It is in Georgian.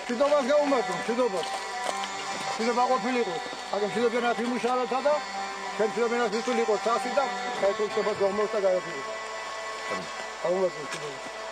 მშვიდობას გაუმართო, მშვიდობას. მშვიდობა ყოფილიყო. აგერ მშვიდობიანად იმუშავრებთა და შენ მშვიდობიანად ვიწულიყო წასი და საერთოდ შეხება გომოს და გაიაფირო. აუმართო მშვიდობა.